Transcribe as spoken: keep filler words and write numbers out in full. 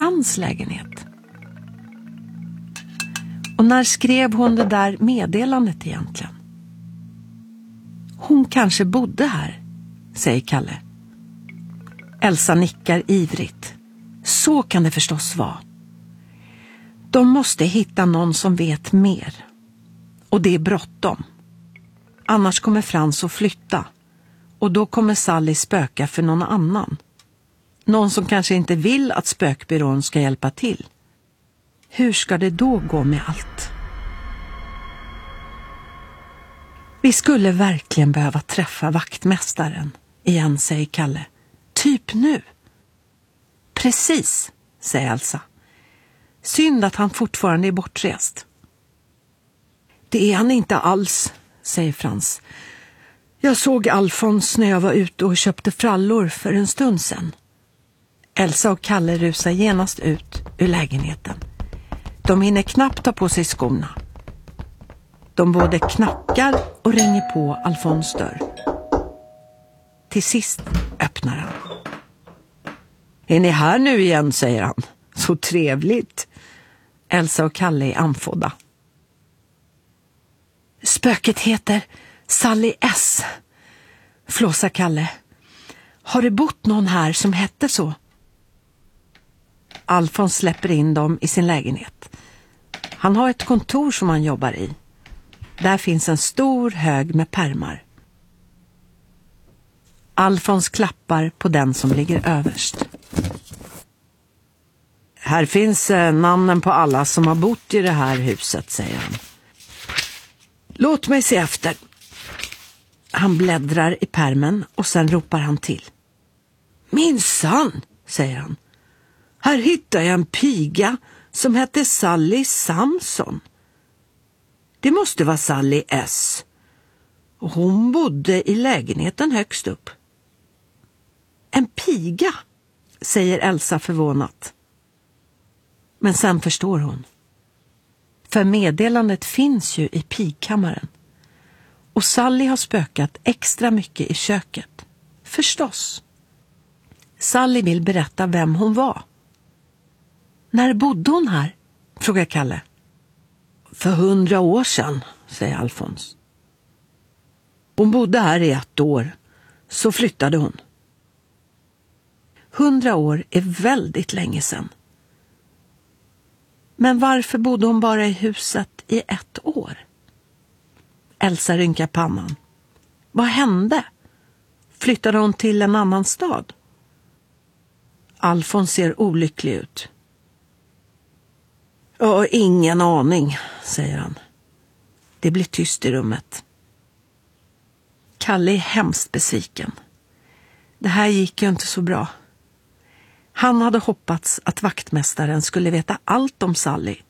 Frans lägenhet? Och när skrev hon det där meddelandet egentligen? Hon kanske bodde här, säger Kalle. Elsa nickar ivrigt. Så kan det förstås vara. De måste hitta någon som vet mer. Och det är bråttom. Annars kommer Frans att flytta. Och då kommer Sally spöka för någon annan. Någon som kanske inte vill att spökbyrån ska hjälpa till. Hur ska det då gå med allt? Vi skulle verkligen behöva träffa vaktmästaren igen, säger Kalle. Typ nu. Precis, säger Elsa. Synd att han fortfarande är bortrest. Det är han inte alls, säger Frans. Jag såg Alfons när jag var ute och köpte frallor för en stund sedan. Elsa och Kalle rusar genast ut ur lägenheten. De hinner knappt ta på sig skorna. De både knackar och ringer på Alfons dörr. Till sist öppnar han. Är ni här nu igen, säger han. Så trevligt. Elsa och Kalle är anfodda. Spöket heter Sally S. Flåsar Kalle. Har det bott någon här som hette så? Alfons släpper in dem i sin lägenhet. Han har ett kontor som han jobbar i. Där finns en stor hög med pärmar. Alfons klappar på den som ligger överst. Här finns eh, namnen på alla som har bott i det här huset, säger han. Låt mig se efter. Han bläddrar i pärmen och sen ropar han till. Minsann, säger han. Här hittar jag en piga som hette Sally Samson. Det måste vara Sally S. Och hon bodde i lägenheten högst upp. En piga, säger Elsa förvånat. Men sen förstår hon. För meddelandet finns ju i pigkammaren. Och Sally har spökat extra mycket i köket. Förstås. Sally vill berätta vem hon var. När bodde hon här? Frågar Kalle. För hundra år sedan, säger Alfons. Hon bodde här i ett år. Så flyttade hon. Hundra år är väldigt länge sedan. Men varför bodde hon bara i huset i ett år? Elsa rynkar pannan. Vad hände? Flyttade hon till en annan stad? Alfons ser olycklig ut. Ja, ingen aning, säger han. Det blir tyst i rummet. Kalle är hemskt besviken. Det här gick ju inte så bra. Han hade hoppats att vaktmästaren skulle veta allt om Sally.